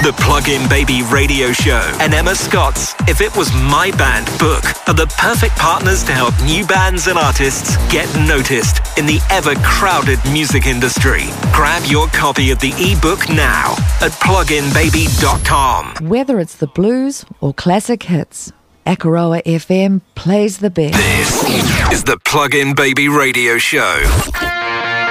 The Plug-in Baby Radio Show and Emma Scott's If It Was My Band book are the perfect partners to help new bands and artists get noticed in the ever-crowded music industry. Grab your copy of the ebook now at pluginbaby.com. Whether it's the blues or classic hits, Akaroa FM plays the best. This is the Plug-in Baby Radio Show.